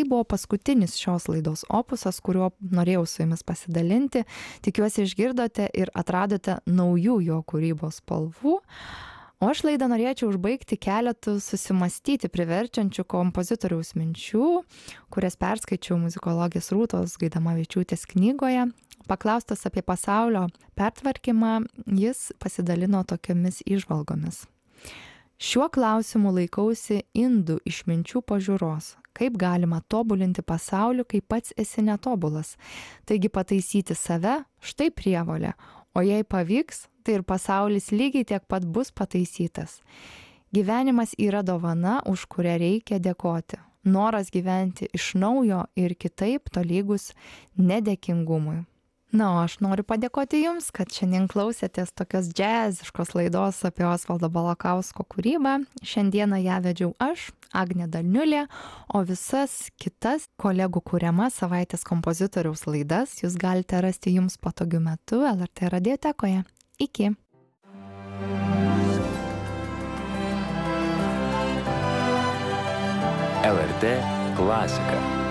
Tai buvo paskutinis šios laidos opusas, kuriuo norėjau su jumis pasidalinti. Tikiuosi išgirdote ir atradote naujų jo kūrybos spalvų. O aš laidą norėčiau užbaigti keletų susimastyti priverčiančių kompozitoriaus minčių, kurias perskaičiau muzikologės Rūtos Gaidamavičiūtės knygoje. Paklaustas apie pasaulio pertvarkymą, jis pasidalino tokiomis įžvalgomis. Šiuo klausimu laikausi indų išminčių pažiūros, kaip galima tobulinti pasaulį, kai pats esi netobulas. Taigi pataisyti save, štai prievolė, o jei pavyks, tai ir pasaulis lygiai tiek pat bus pataisytas. Gyvenimas yra dovana, už kurią reikia dėkoti. Noras gyventi iš naujo ir kitaip tolygus nedėkingumui. Na, o aš noriu padėkoti jums, kad šiandien klausėtės tokios džiaziškos laidos apie Osvaldo Balakausko kūrybą. Šiandieną ją vedžiau aš, Agnė Dalniulė, o visas kitas kolegų kuriamas savaitės kompozitoriaus laidas jūs galite rasti jums patogiu metu LRT radiotekoje. Iki. LRT klasika.